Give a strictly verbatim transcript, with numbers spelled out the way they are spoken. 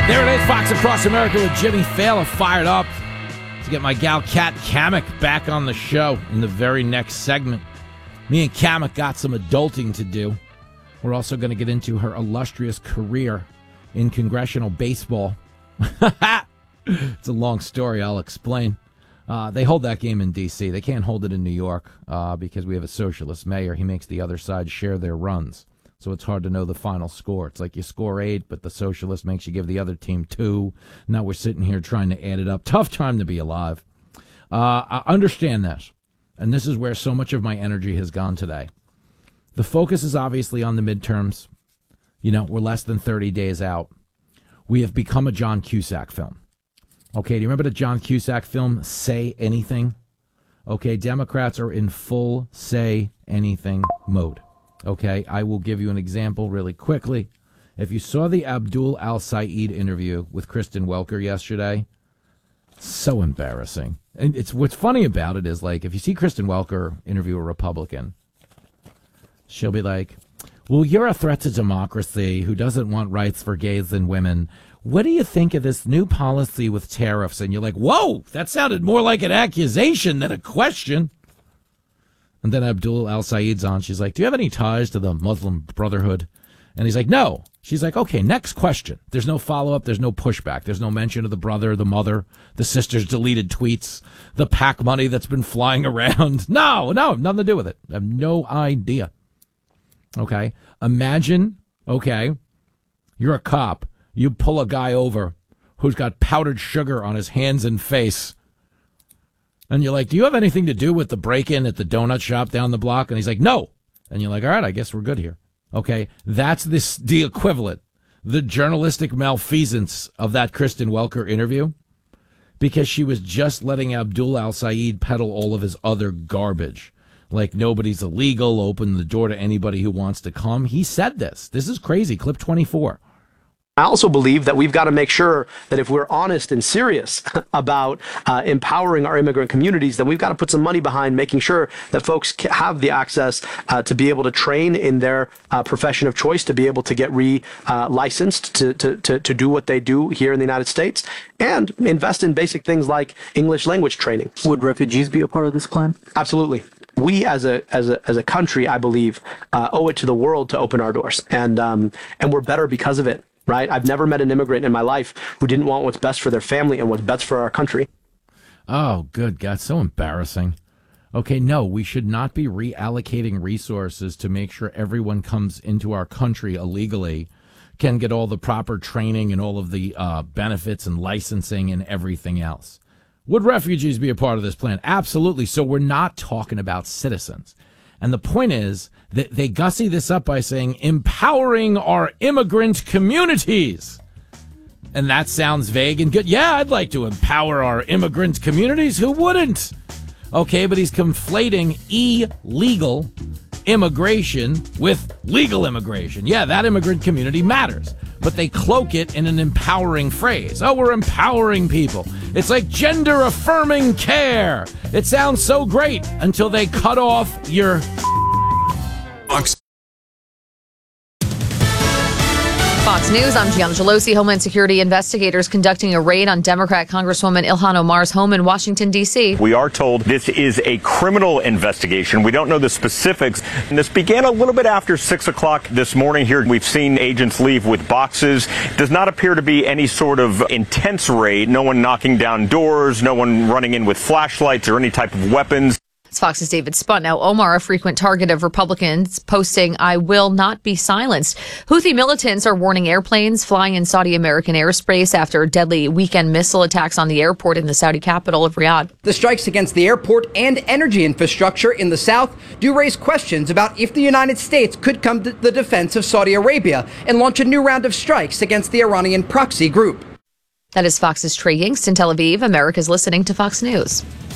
There it is, Fox Across America with Jimmy Fallon, fired up to get my gal Kat Kamek back on the show in the very next segment. Me and Kamek got some adulting to do. We're also going to get into her illustrious career in congressional baseball. It's a long story, I'll explain. Uh, they hold that game in D C They can't hold it in New York uh, because we have a socialist mayor. He makes the other side share their runs. So it's hard to know the final score. It's like you score eight, but the socialist makes you give the other team two. Now we're sitting here trying to add it up. Tough time to be alive. Uh, I understand this, and this is where so much of my energy has gone today. The focus is obviously on the midterms. You know, we're less than thirty days out. We have become a John Cusack film. Okay, do you remember the John Cusack film, Say Anything? Okay, Democrats are in full say anything mode. Okay, I will give you an example really quickly. If you saw the Abdul Al-Said interview with Kristen Welker yesterday, so embarrassing. And it's what's funny about it is, like, if you see Kristen Welker interview a Republican, she'll be like, well, you're a threat to democracy who doesn't want rights for gays and women. What do you think of this new policy with tariffs? And you're like, whoa, that sounded more like an accusation than a question. And then Abdul Al-Said's on. She's like, do you have any ties to the Muslim Brotherhood? And he's like, no. She's like, okay, next question. There's no follow-up. There's no pushback. There's no mention of the brother, the mother, the sister's deleted tweets, the PAC money that's been flying around. No, no, nothing to do with it. I have no idea. Okay. Imagine, okay, you're a cop. You pull a guy over who's got powdered sugar on his hands and face. And you're like, do you have anything to do with the break-in at the donut shop down the block? And he's like, no. And you're like, all right, I guess we're good here. Okay, that's this the equivalent, the journalistic malfeasance of that Kristen Welker interview, because she was just letting Abdul Al-Said peddle all of his other garbage. Like nobody's illegal, open the door to anybody who wants to come. He said this. This is crazy. Clip twenty-four. I also believe that we've got to make sure that if we're honest and serious about uh, empowering our immigrant communities, then we've got to put some money behind making sure that folks have the access uh, to be able to train in their uh, profession of choice, to be able to get re-licensed uh, to, to, to, to do what they do here in the United States, and invest in basic things like English language training. Would refugees be a part of this plan? Absolutely. We as a as a as a country, I believe, uh, owe it to the world to open our doors, and um, and we're better because of it. Right? I've never met an immigrant in my life who didn't want what's best for their family and what's best for our country. Oh, good God. So embarrassing. Okay, no, we should not be reallocating resources to make sure everyone comes into our country illegally, can get all the proper training and all of the uh, benefits and licensing and everything else. Would refugees be a part of this plan? Absolutely. So we're not talking about citizens. And the point is that they gussy this up by saying empowering our immigrant communities. And that sounds vague and good. Yeah, I'd like to empower our immigrant communities. Who wouldn't? Okay, but he's conflating illegal immigration with legal immigration. Yeah, that immigrant community matters. But they cloak it in an empowering phrase. Oh, we're empowering people. It's like gender-affirming care. It sounds so great until they cut off your... Fox News, I'm Gianna Gelosi. Homeland Security investigators conducting a raid on Democrat Congresswoman Ilhan Omar's home in Washington, D C We are told this is a criminal investigation. We don't know the specifics. And this began a little bit after six o'clock this morning here. We've seen agents leave with boxes. Does not appear to be any sort of intense raid. No one knocking down doors, no one running in with flashlights or any type of weapons. It's Fox's David Spunt. Now, Omar, a frequent target of Republicans, posting, I will not be silenced. Houthi militants are warning airplanes flying in Saudi American airspace after deadly weekend missile attacks on the airport in the Saudi capital of Riyadh. The strikes against the airport and energy infrastructure in the south do raise questions about if the United States could come to the defense of Saudi Arabia and launch a new round of strikes against the Iranian proxy group. That is Fox's Trey Yingst in Tel Aviv. America's listening to Fox News.